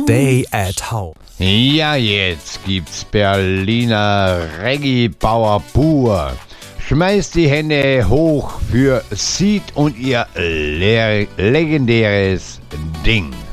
Stay at Home. Ja, jetzt gibt's Berliner Reggae Power pur. Schmeißt die Hände hoch für Seed und ihr legendäres Ding.